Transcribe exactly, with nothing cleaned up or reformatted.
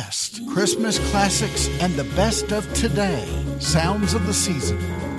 West. Christmas classics and the best of today. Sounds of the season.